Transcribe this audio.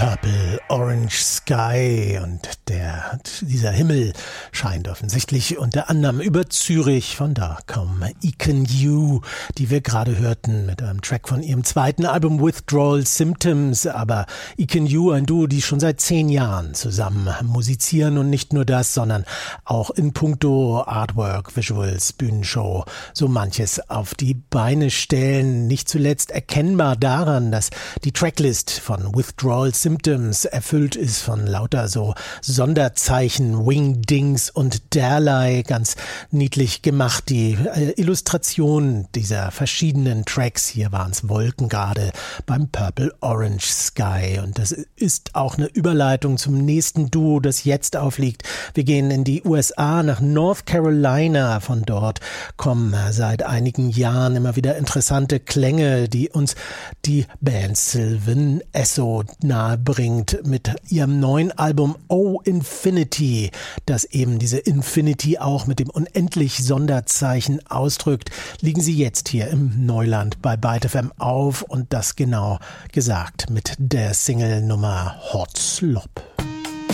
Purple Orange Sky und dieser Himmel scheint offensichtlich unter anderem über Zürich. Von da kommen Icon You, die wir gerade hörten mit einem Track von ihrem zweiten Album Withdrawal Symptoms. Aber Icon You, ein Duo, die schon seit 10 Jahren zusammen musizieren und nicht nur das, sondern auch in puncto Artwork, Visuals, Bühnenshow so manches auf die Beine stellen. Nicht zuletzt erkennbar daran, dass die Tracklist von Withdrawal Symptoms erfüllt ist von lauter so Sonderzeichen, Wingdings und derlei, ganz niedlich gemacht. Die Illustration dieser verschiedenen Tracks, hier waren es Wolken gerade beim Purple Orange Sky, und das ist auch eine Überleitung zum nächsten Duo, das jetzt aufliegt. Wir gehen in die USA, nach North Carolina. Von dort kommen seit einigen Jahren immer wieder interessante Klänge, die uns die Band Sylvan Esso nahe bringt mit ihrem neuen Album Oh Infinity, das eben diese Infinity auch mit dem unendlich Sonderzeichen ausdrückt. Liegen sie jetzt hier im Neuland bei Byte FM auf, und das genau gesagt mit der Single-Nummer Hot Slop.